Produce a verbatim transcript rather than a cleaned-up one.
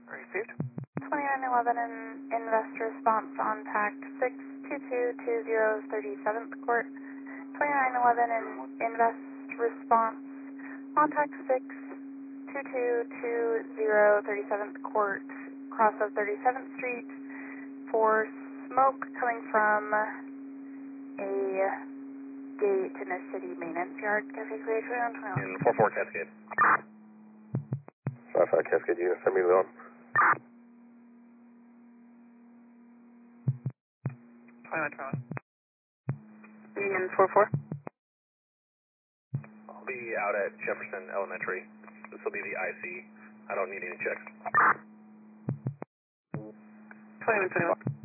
Received. twenty-nine eleven and invest response on tact six two two two zero thirty-seventh court. twenty-nine eleven and invest response on tact six two two two zero thirty-seventh court, cross of thirty-seventh Street for smoke coming from a gate in a city maintenance yard. Cascade twenty one twenty-one. In four four Cascade. five five Cascade unit, send me the on. twenty-one twenty-one. Union four four. I'll be out at Jefferson Elementary. This will be the I C. I don't need any checks. twenty-one twenty-one.